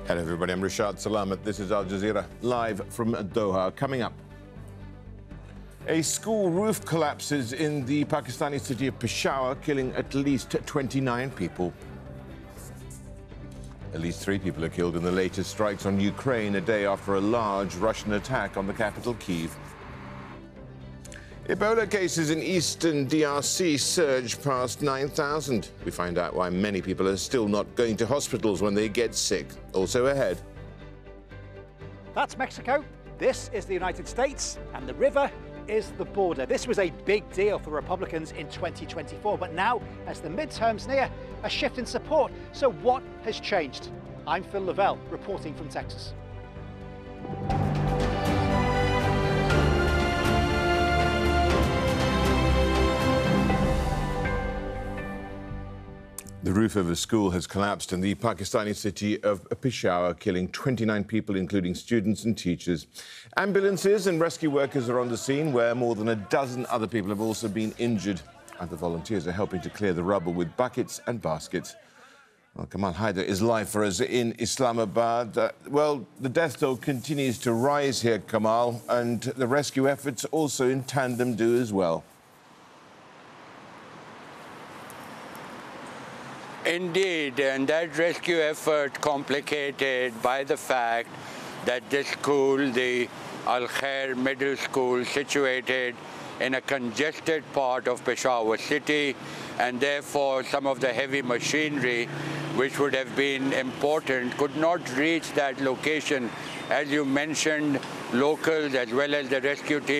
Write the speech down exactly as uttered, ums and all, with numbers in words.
Hello everybody, I'm Rashad Salamat. This is Al Jazeera, live from Doha. Coming up, a school roof collapses in the Pakistani city of Peshawar, killing at least twenty-nine people. At least three people are killed in the latest strikes on Ukraine, a day after a large Russian attack on the capital, Kyiv. Ebola cases in eastern D R C surged past nine thousand. We find out why many people are still not going to hospitals when they get sick. Also ahead. That's Mexico. This is the United States. And the river is the border. This was a big deal for Republicans in twenty twenty-four. But now, as the midterms near, a shift in support. So what has changed? I'm Phil Lavelle, reporting from Texas. The roof of a school has collapsed in the Pakistani city of Peshawar, killing twenty-nine people, including students and teachers. Ambulances and rescue workers are on the scene, where more than a dozen other people have also been injured. Other volunteers are helping to clear the rubble with buckets and baskets. Well, Kamal Haider is live for us in Islamabad. Uh, well, the death toll continues to rise here, Kamal, and the rescue efforts also in tandem do as well. Indeed, and that rescue effort complicated by the fact that this school, the Al Khair Middle School, situated in a congested part of Peshawar city, and therefore some of the heavy machinery which would have been important could not reach that location. As you mentioned, locals as well as the rescue team